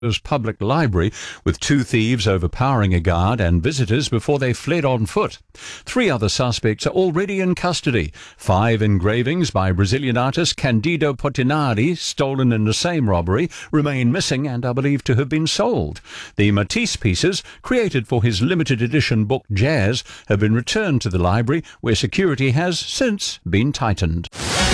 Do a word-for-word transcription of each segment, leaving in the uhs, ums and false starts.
Public Library, with two thieves overpowering a guard and visitors before they fled on foot. Three other suspects are already in custody. Five engravings by Brazilian artist Candido Portinari, stolen in the same robbery, remain missing and are believed to have been sold. The Matisse pieces, created for his limited edition book Jazz, have been returned to the library, where security has since been tightened.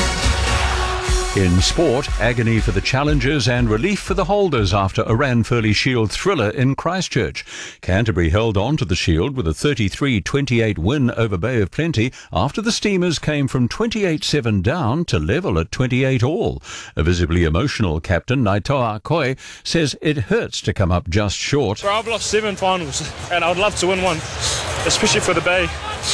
In sport, agony for the challengers and relief for the holders after a Ranfurly Shield thriller in Christchurch. Canterbury held on to the Shield with a thirty-three twenty-eight win over Bay of Plenty after the Steamers came from twenty-eight seven down to level at twenty-eight all. A visibly emotional captain, Naitoa Akoi, says it hurts to come up just short. Well, I've lost seven finals and I'd love to win one, especially for the Bay,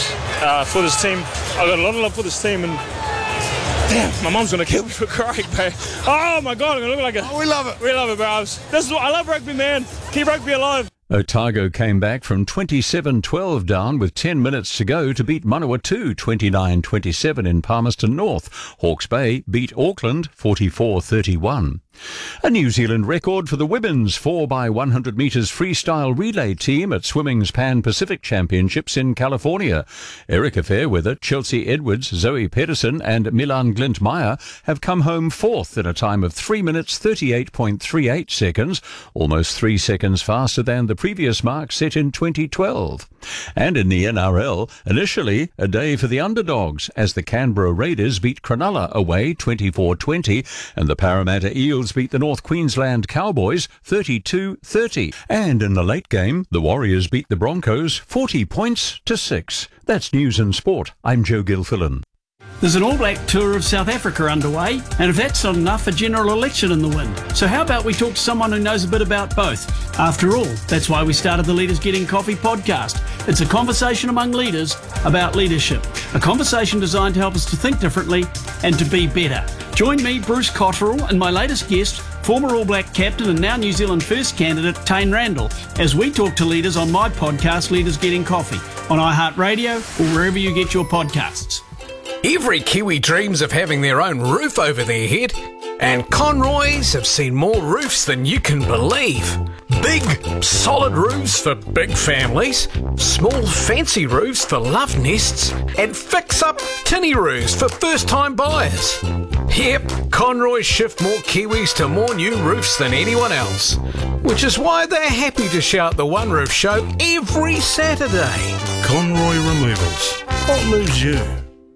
uh, for this team. I've got a lot of love for this team, and damn, my mum's going to kill me for crying, babe. Oh, my God, I'm going to look like a... Oh, we love it. We love it, bro. This is what I love rugby, man. Keep rugby alive. Otago came back from twenty-seven twelve down with ten minutes to go to beat Manawatu twenty-nine twenty-seven in Palmerston North. Hawke's Bay beat Auckland forty-four thirty-one. A New Zealand record for the women's four by one hundred metres freestyle relay team at swimming's Pan-Pacific Championships in California. Erica Fairweather, Chelsea Edwards, Zoe Pedersen and Milan Glint-Meyer have come home fourth in a time of three minutes thirty-eight point three eight seconds, almost three seconds faster than the previous mark set in twenty twelve. And in the N R L, initially a day for the underdogs as the Canberra Raiders beat Cronulla away twenty-four twenty and the Parramatta Eels beat the North Queensland Cowboys thirty-two thirty. And in the late game, the Warriors beat the Broncos forty points to six. That's news and sport. I'm Joe Gilfillan. There's an All Black tour of South Africa underway, and if that's not enough, a general election in the wind. So how about we talk to someone who knows a bit about both? After all, that's why we started the Leaders Getting Coffee podcast. It's a conversation among leaders about leadership, a conversation designed to help us to think differently and to be better. Join me, Bruce Cotterill, and my latest guest, former All Black captain and now New Zealand First candidate, Tane Randall, as we talk to leaders on my podcast, Leaders Getting Coffee, on iHeartRadio or wherever you get your podcasts. Every Kiwi dreams of having their own roof over their head, and Conroys have seen more roofs than you can believe. Big, solid roofs for big families, small, fancy roofs for love nests, and fix-up tinny roofs for first-time buyers. Yep, Conroys shift more Kiwis to more new roofs than anyone else, which is why they're happy to shout the One Roof Show every Saturday. Conroy Removals. What moves you?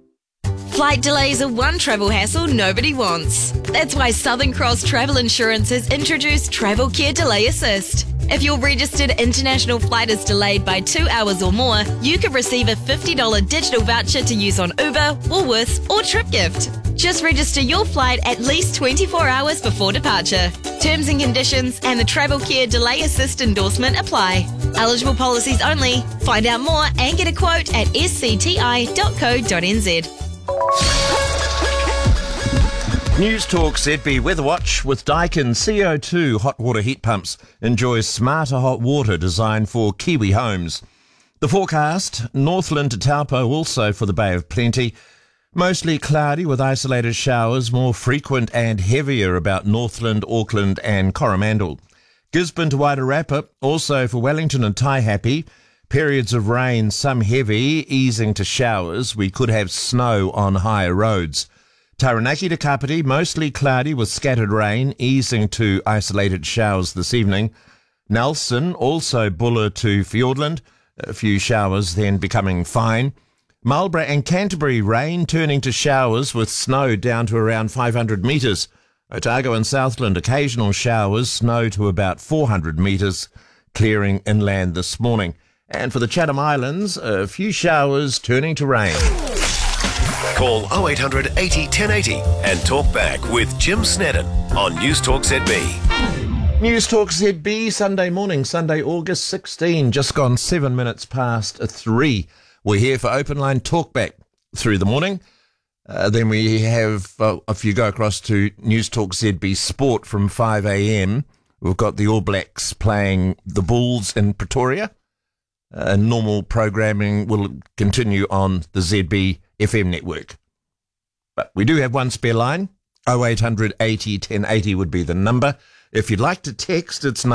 Flight delays are one travel hassle nobody wants. That's why Southern Cross Travel Insurance has introduced Travel Care Delay Assist. If your registered international flight is delayed by two hours or more, you could receive a fifty dollars digital voucher to use on Uber, Woolworths or TripGift. Just register your flight at least twenty-four hours before departure. Terms and conditions and the Travel Care Delay Assist endorsement apply. Eligible policies only. Find out more and get a quote at s c t i dot co dot n z. News Talk Z B Weather Watch with Daikin C O two hot water heat pumps. Enjoy smarter hot water designed for Kiwi homes. The forecast, Northland to Taupo, also for the Bay of Plenty. Mostly cloudy with isolated showers, more frequent and heavier about Northland, Auckland and Coromandel. Gisborne to Wairarapa, also for Wellington and Taihape. Periods of rain, some heavy, easing to showers. We could have snow on higher roads. Taranaki to Kapiti, mostly cloudy with scattered rain, easing to isolated showers this evening. Nelson, also Buller to Fiordland, a few showers then becoming fine. Marlborough and Canterbury, rain turning to showers with snow down to around five hundred metres. Otago and Southland, occasional showers, snow to about four hundred metres, clearing inland this morning. And for the Chatham Islands, a few showers turning to rain. Call oh eight hundred eighty ten eighty and talk back with Jim Snedden on News Talk Z B. News Talk Z B, Sunday morning, Sunday, August sixteenth, just gone seven minutes past three. We're here for Open Line Talkback through the morning. Uh, then we have, uh, if you go across to News Talk Z B Sport from five a.m, we've got the All Blacks playing the Bulls in Pretoria. Uh, normal programming will continue on the Z B F M network. But we do have one spare line. oh eight hundred eighty ten eighty would be the number. If you'd like to text, it's